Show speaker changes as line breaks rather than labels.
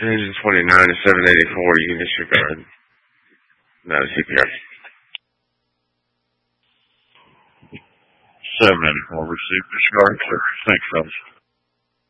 Engine 29 to 784, you can disregard. Not a CPR.
784 received, disregard, sir. Thanks, fellas.